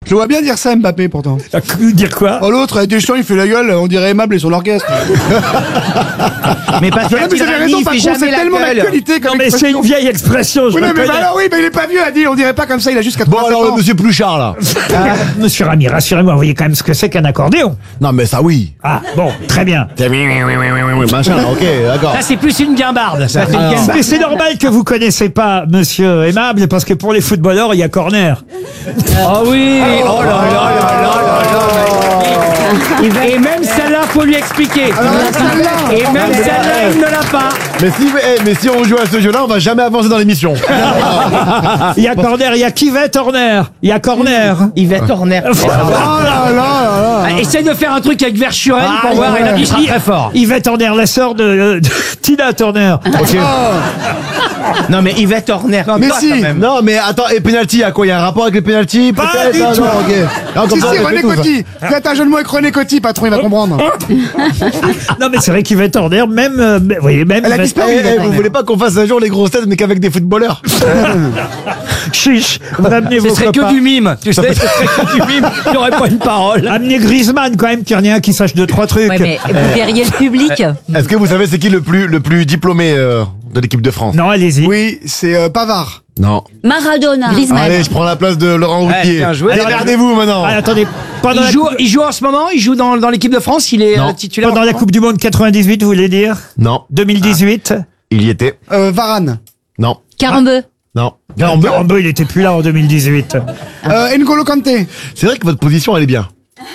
Je vois bien dire ça, Mbappé, pourtant. Dire quoi? Oh, l'autre, avec des chiens, il fait la gueule, on dirait aimable et son orchestre. Mais parce Non, mais vous avez raison, par contre, c'est tellement d'actualité comme Non, mais c'est une vieille expression, je Oui, mais reconnais. alors, oui, mais il est pas vieux, Adil, on dirait pas comme ça, il a juste 87 ans. Monsieur Pluchart, là. Monsieur Rami, rassurez-moi, vous voyez quand même ce que c'est qu'un accordéon. Non, mais ça, oui. Ah, bon, très bien. Machin, ok, d'accord. Ça, c'est plus une guimbarde. Ça. Mais c'est normal que vous connaissez pas Monsieur Aimable, parce que pour les footballeurs, il y a corner. Ah oui. Oh là là là là là là. Et même celle-là, faut lui expliquer. Et même celle-là, il ne l'a pas. Mais si on joue à ce jeu-là, on va jamais avancer dans l'émission. Il y a corner, il y a Yvette Horner. Il y a corner. Yvette Horner. Oh là là là là. Essaye de faire un truc avec Verschuren pour voir. Il sera très fort. Yvette Horner, la sœur de Tina Turner. Non, mais Yvette Horner. Mais si. Non, mais attends, et penalty, il y a quoi? Il y a un rapport avec les penalty? Pas Peut-être? du Ah, tout. non, ok. Ah, comme Si, ça, si, on René fait tout, ça. Coty. Faites un jeu de mots avec René Coty, patron, il va comprendre. Non, mais c'est vrai qu'Yvette Horner, même, vous voyez, même. Elle a Yvette- disparu. Vous voulez pas qu'on fasse un jour les grosses têtes, mais qu'avec des footballeurs? Chiche, vous amenez Ce vos serait copains. que du mime. Tu sais, ce serait que du mime. Il n'y aurait pas une parole. Amenez Griezmann, quand même, qu'il y en ait un qui sache 2-3 trucs. Ouais, mais vous verriez le public. Est-ce que vous savez c'est qui le plus diplômé de l'équipe de France? Non, allez-y. Oui, c'est Pavard. Non. Maradona. Griezmann. Allez, je prends la place de Laurent Ruquier. bien joué. Démerdez-vous maintenant. Ah, attendez, pendant, Il joue en ce moment. Il joue dans l'équipe de France. Il est Non. titulaire. pendant la Coupe du Monde 98, vous voulez dire? Non. 2018? Il y était. Varane. Non. Carambeu. Non. Carambeu, il était plus là en 2018. N'Golo Kanté. C'est vrai que votre position, elle est bien.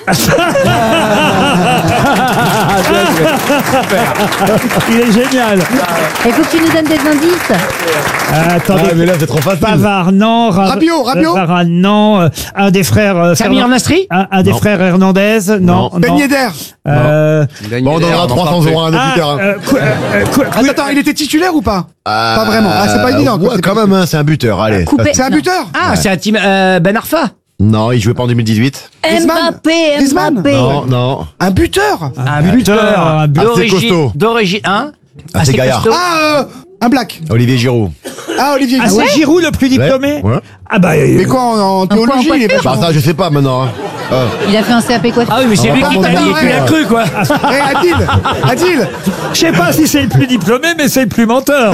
Il est génial. Il faut que tu nous donnes des indices. Attendez. Ah, mais là, c'est trop facile. Pavard, non. Rabiot. Varane, non. Un des frères. Samir Nasri. Un des Non. frères Hernandez. Non. Non. Ben Yedder. Bon, on donnera 300 € à un auditeur. Attends, il était titulaire ou pas? Pas vraiment. Ah, c'est pas évident. quoi. Ouais, C'est quand pas- même, hein, c'est un buteur. Allez. Coupé. C'est un buteur? Ah, c'est un team Ben Arfa. Non, il jouait pas en 2018. Griezmann. Mbappé. Non, non. Un buteur? Un buteur, un buteur. Assez costaud. D'origine, hein? Assez gaillard. costaud. Ah, un black. Olivier Giroud. Ah, Olivier Ah, Giroud. c'est Giroud le plus diplômé? Ouais. Ah bah. Mais quoi, en théologie, il est pas Bah, ça, je sais pas maintenant. Hein. Il a fait un CAP quoi? Ah oui, mais c'est lui va qui pas t'a dit, monter. tu l'as cru, quoi. Adil. Je sais pas si c'est le plus diplômé, mais c'est le plus menteur.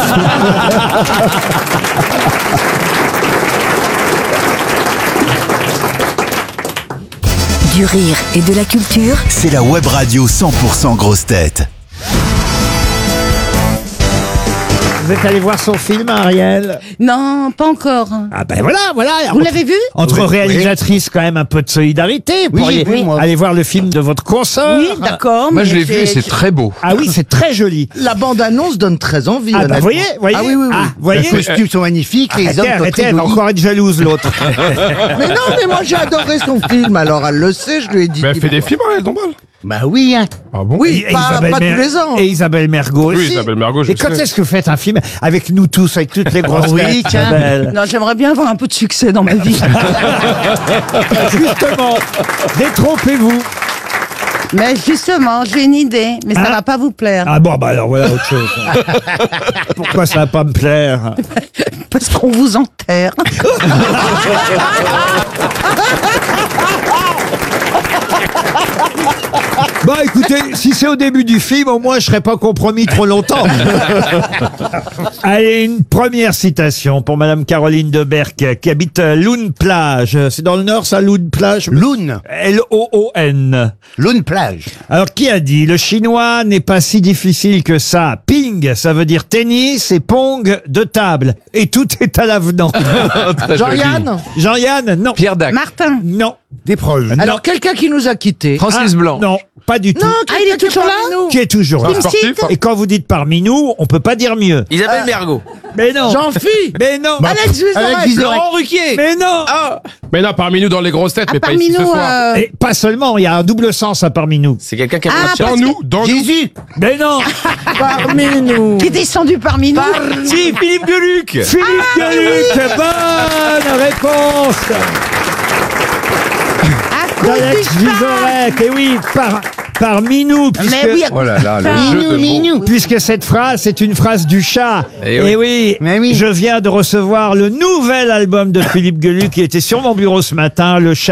Du rire et de la culture. C'est la web radio 100% grosse tête. Vous êtes allé voir son film, Ariel? Non, pas encore. Ah ben voilà. Vous l'avez vu? Entre réalisatrices, quand même un peu de solidarité. Vous pourriez j'ai vu, moi. aller voir le film de votre consoeur. Oui, d'accord. Moi, mais je l'ai vu et c'est très beau. Ah oui, c'est très joli. La bande-annonce donne très envie. Ah bah honnêtement. voyez. Ah oui, oui, oui. Ah, voyez. Les costumes sont magnifiques, les hommes sont Arrêtez, très elle va jolis. encore être jalouse, l'autre. Mais non, mais moi j'ai adoré son film, alors elle le sait, je lui ai dit. Mais elle fait des films, elle, Dombal. Bah oui, hein. Ah bon? Oui, Et pas tous les ans. Et Isabelle Mergo aussi. Oui, Isabelle Mergo, je Et quand sais. est-ce que vous faites un film avec nous tous, avec toutes les grosses Oui, têtes, tiens. Isabelle? Non, j'aimerais bien avoir un peu de succès dans ma vie. Justement, détrompez-vous. Mais justement, j'ai une idée, mais ça Hein? va pas vous plaire. Ah bon, bah alors voilà autre chose. Pourquoi ça va pas me plaire? Parce qu'on vous enterre. Bah écoutez, si c'est au début du film, au moins je serai pas compromis trop longtemps. Allez, une première citation pour Madame Caroline Deberck, qui habite Loun Plage. C'est dans le Nord, ça, Loun Plage? Loun. L-O-O-N. Loun plage. Alors, qui a dit? Le chinois n'est pas si difficile que ça. Ping, ça veut dire tennis, et pong, de table. Et tout est à l'avenant. Jean-Yann. Jean-Yann, non. Pierre Dac. Martin. Non. Des proches. Non. Alors quelqu'un qui nous a quittés. Francis Ah, Blanc. Non, pas du tout. Non, il est toujours là? Qui est toujours là. Sportif. Et quand vous dites parmi nous, on peut pas dire mieux. Isabelle Mergo. Mais non. Jean-Phi. Mais non. Alex Vizorek. Laurent Ruquier. Mais non. Mais non, parmi nous dans les grosses têtes, mais pas Parmi ici ce nous, soir. Et pas seulement, il y a un double sens à parmi nous. C'est quelqu'un qui a Ah, Dans nous, dans nous. Jésus. Mais non. Parmi nous. qui est descendu parmi nous. Si, Philippe Gueluc. Philippe Gueluc. Bonne réponse. À cause D'Alex du chat. Vizorek. Et oui, parmi nous. Puisque, Mais oui, Oh là là, le jeu de mots. puisque cette phrase, c'est une phrase du chat. Eh Et oui. oui, je viens de recevoir le nouvel album de Philippe Gueluc qui était sur mon bureau ce matin, Le Chat.